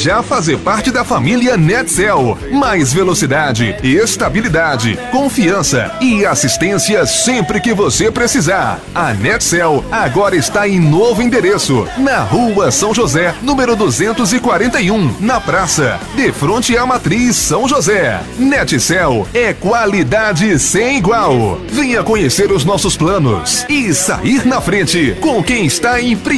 já fazer parte da família Netcel. Mais velocidade, estabilidade, confiança e assistência sempre que você precisar. A Netcel agora está em novo endereço, na Rua São José, número 241, na praça, de frente à Matriz São José. Netcel é qualidade sem igual. Venha conhecer os nossos planos e sair na frente com quem está em